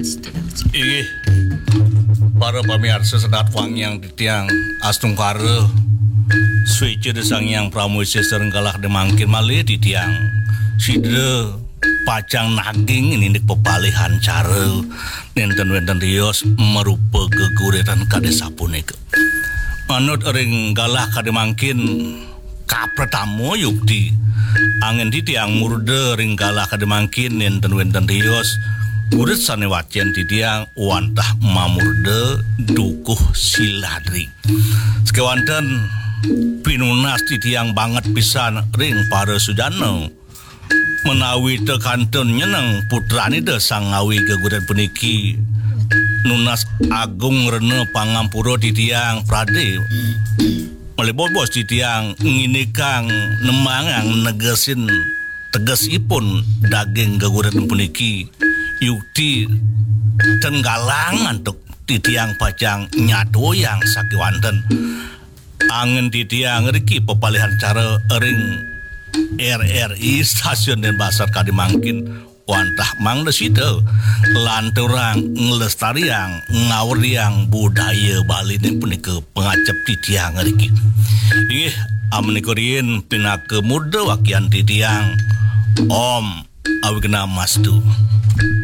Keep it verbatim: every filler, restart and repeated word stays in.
Ih, para pamirsa sedat wangyang titiang astungkara swece desang yang pramusia serenggalah demangkin malih titiang sidre pacang naging ini dik pepalihan cara nenten-wenten rios merupa geguretan kade sapunika manut ring galah kade mangkin kapratamu yukti angin titiang murde ring galah kade mangkin nenten-wenten rios urut sane wacen titiang wantah mamurde dukuh siladri sekewanten pinunas titiang banget pisan ring para sujana menawi tekanten nyeneng putrani desang ngawi gegudan puniki nunas agung rene pangampura titiang prade melebos titiang nginikang nemangang negesin tegesipun daging gegudan puniki yukti tenggalangan tuk titiang pacang nyadoyang sakiwanten angin titiang riki pepalihan cara ering R R I stasiun dan pasar kadimangkin wantah mang desida lanturang ngelestariang ngawriang budaya Bali ini punika pengacep titiang riki ih amnikurin pinake muda wakian titiang Om Awigna Mastu.